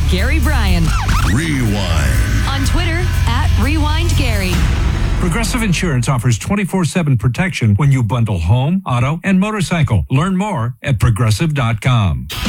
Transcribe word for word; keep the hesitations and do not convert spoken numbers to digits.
Gary Bryan. Rewind. On Twitter, at Rewind Gary. Progressive Insurance offers twenty-four seven protection when you bundle home, auto, and motorcycle. Learn more at progressive dot com.